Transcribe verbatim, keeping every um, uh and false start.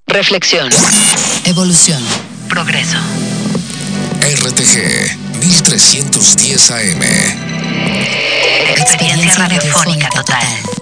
Reflexión. Evolución. Progreso. R T G mil trescientos diez A M. Experiencia radiofónica total.